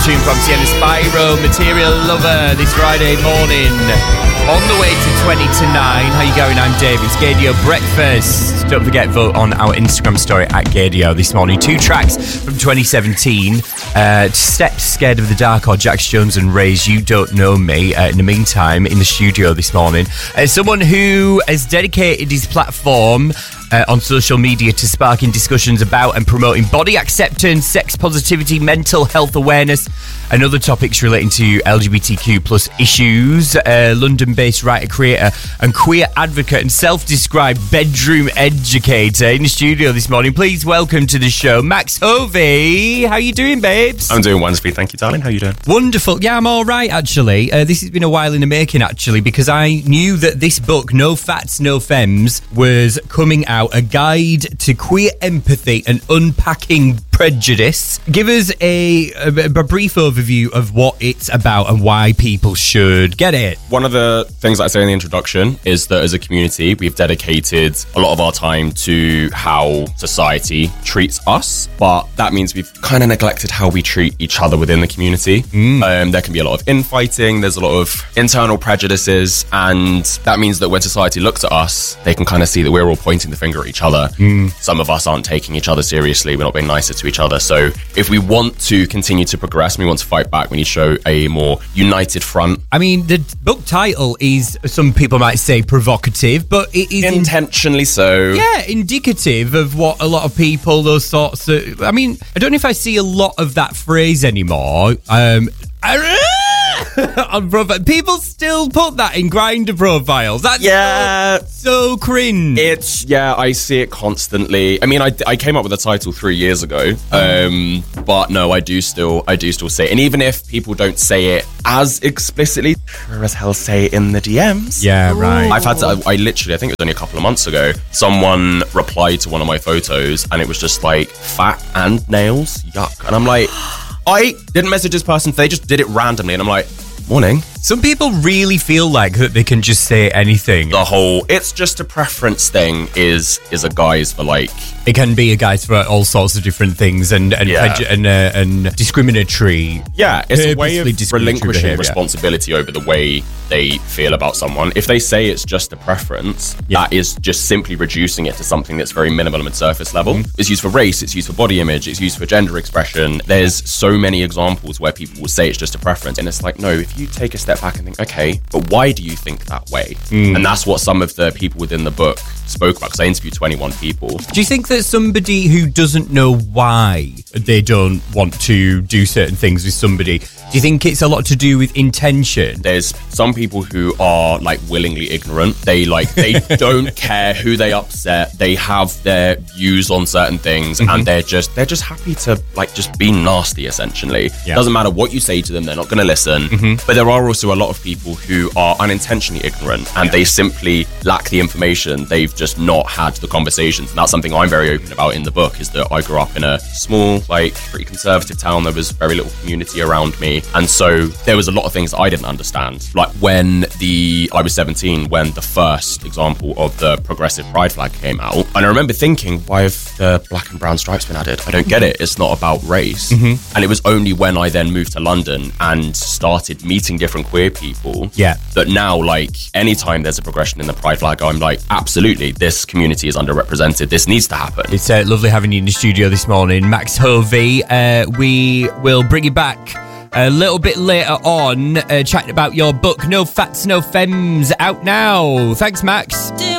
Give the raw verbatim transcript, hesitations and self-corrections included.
tune from Sienna Spyro, Material Lover, this Friday morning. On the way to twenty to nine. How you going? I'm Dave. It's Gaydio Breakfast. Don't forget, vote on our Instagram story at Gaydio this morning. Two tracks from twenty seventeen. Uh, Steps, Scared of the Dark, or Jax Jones and Ray's You Don't Know Me. Uh, in the meantime, in the studio this morning, uh, someone who has dedicated his platform Uh, on social media to sparking discussions about and promoting body acceptance, sex positivity, mental health awareness, and other topics relating to L G B T Q plus issues. Uh, London-based writer, creator, and queer advocate and self-described bedroom educator in the studio this morning. Please welcome to the show, Max Hovey. How you doing, babes? I'm doing wonderfully, thank you, darling. How you doing? Wonderful. Yeah, I'm all right, actually. Uh, this has been a while in the making, actually, because I knew that this book, No Fats, No Femmes, was coming out. A guide to queer empathy and unpacking prejudice. Give us a, a, a brief overview of what it's about and why people should get it. One of the things that I say in the introduction is that as a community, we've dedicated a lot of our time to how society treats us, but that means we've kind of neglected how we treat each other within the community. Mm. Um, there can be a lot of infighting, there's a lot of internal prejudices, and that means that when society looks at us, they can kind of see that we're all pointing the finger at each other. Mm. Some of us aren't taking each other seriously, we're not being nicer to each other. So if we want to continue to progress and we want to fight back, we need to show a more united front. I mean, the book title is, some people might say, provocative, but it is intentionally in- so. Yeah, indicative of what a lot of people, those sorts of, I mean, I don't know if I see a lot of that phrase anymore. Um, on profile. People still put that in Grindr profiles. That's yeah. so, so cringe. It's, yeah, I see it constantly. I mean, I, I came up with the title three years ago, um, but no, I do still, I do still say it. And even if people don't say it as explicitly, sure as hell say it in the D Ms. Yeah, right. I've had to, I, I literally, I think it was only a couple of months ago, someone replied to one of my photos and it was just like, fat and nails, yuck. And I'm like, I didn't message this person, they just did it randomly, and I'm like, morning. Some people really feel like that they can just say anything. The whole, it's just a preference thing is is a guise for like... It can be a guise for all sorts of different things and and yeah. preju- and, uh, and discriminatory. Yeah, it's a way of relinquishing behavior. responsibility over the way they feel about someone. If they say it's just a preference, yeah. that is just simply reducing it to something that's very minimal and surface level. Mm-hmm. It's used for race, it's used for body image, it's used for gender expression. There's so many examples where people will say it's just a preference, and it's like, no, if you take a step back and think, okay, but why do you think that way? Mm. And that's what some of the people within the book spoke about, because I interviewed twenty-one people. Do you think that somebody who doesn't know why they don't want to do certain things with somebody, do you think it's a lot to do with intention? There's some people who are like willingly ignorant. They like, they don't care who they upset. They have their views on certain things, mm-hmm. and they're just, they're just happy to like just be nasty, essentially. Yeah. Doesn't matter what you say to them, they're not going to listen. Mm-hmm. But there are also a lot of people who are unintentionally ignorant, and yeah. they simply lack the information. They've just not had the conversations, and that's something I'm very open about in the book, is that I grew up in a small, like, pretty conservative town. There was very little community around me, and so there was a lot of things I didn't understand. Like when the I was seventeen when the first example of the progressive pride flag came out, and I remember thinking, why have the black and brown stripes been added? I don't get it. It's not about race. Mm-hmm. And it was only when I then moved to London and started meeting different queer people, yeah, that now, like, anytime there's a progression in the pride flag, I'm like, absolutely, this community is underrepresented. This needs to happen. It's uh, lovely having you in the studio this morning, Max Hovey. Uh, we will bring you back a little bit later on, uh, chatting about your book, No Fats, No Femmes, out now. Thanks, Max.